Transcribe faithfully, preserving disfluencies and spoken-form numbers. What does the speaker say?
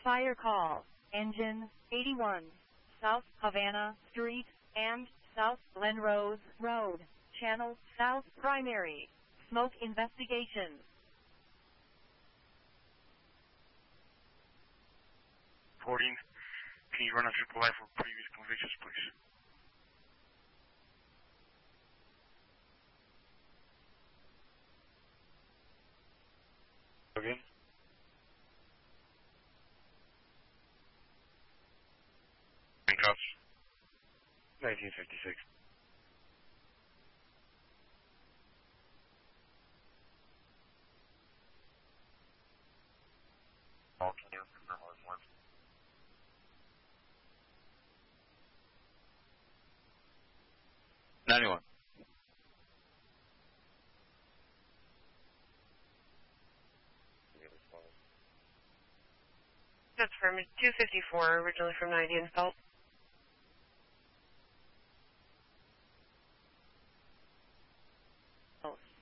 Fire call. Engine eighty-one. South Havana Street and South Glen Rose Road. Channel South Primary. Smoke investigation. Reporting. Can you run a triple I for previous convictions, please? Again? Handcuffs. nineteen fifty-six. All can you confirm what was once? ninety-one. That's from two fifty-four, originally from ninety and felt. Oh.